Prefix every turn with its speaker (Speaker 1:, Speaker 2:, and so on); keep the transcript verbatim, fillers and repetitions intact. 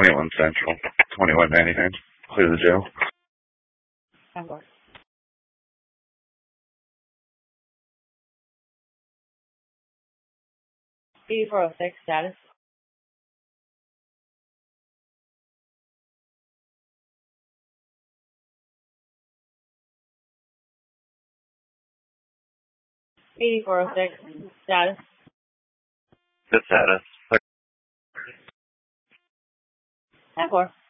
Speaker 1: twenty-one Central, twenty-one ninety-nine. Clear the jail.
Speaker 2: Of course. B four oh six, status. B four oh six, status.
Speaker 1: The status.
Speaker 2: ten four.